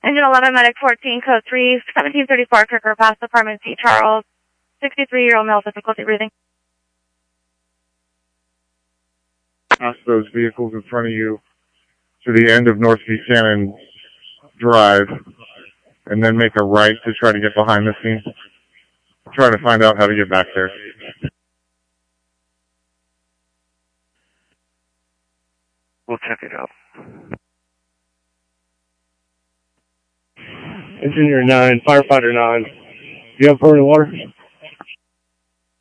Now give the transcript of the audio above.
Engine 11, Medic 14, Code 3, 1734, Kirker, past Apartment C, Charles. 63-year-old male, difficulty breathing. Pass those vehicles in front of you to the end of North Buchanan Drive, and then make a right to try to get behind the scene. Try to find out how to get back there. We'll check it out. Engineer 9, Firefighter 9. Do you have burning water?